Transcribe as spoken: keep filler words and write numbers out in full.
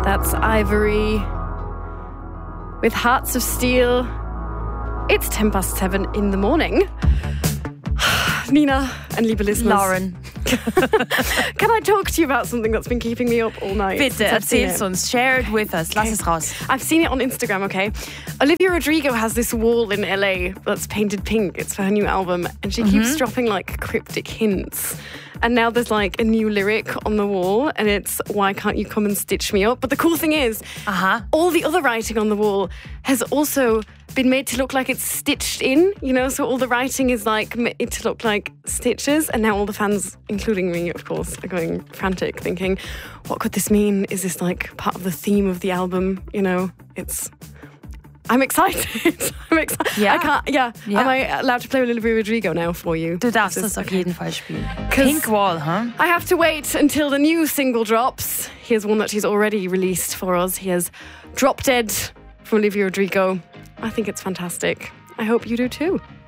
That's Ivory with Hearts of Steel. It's ten past seven in the morning. Nina and liebe listeners. Lauren. Can I talk to you about something that's been keeping me up all night? Bitte, erzähl's uns. Share it with us. Lass es raus. I've seen it on Instagram, okay? Olivia Rodrigo has this wall in L A that's painted pink. It's for her new album. And she keeps mm-hmm. dropping like cryptic hints. And now there's like a new lyric on the wall and it's, why can't you come and stitch me up? But the cool thing is, uh-huh. all the other writing on the wall has also been made to look like it's stitched in, you know? So all the writing is like made to look like stitches. And now all the fans, including me, of course, are going frantic thinking, what could this mean? Is this like part of the theme of the album? You know, it's... I'm excited. I'm excited. Ja. I can't, yeah. ja. Am I allowed to play with Olivia Rodrigo now for you? Du darfst das auf jeden Fall spielen. Pink Wall, huh? I have to wait until the new single drops. Here's one that she's already released for us. Here's Drop Dead from Olivia Rodrigo. I think it's fantastic. I hope you do too.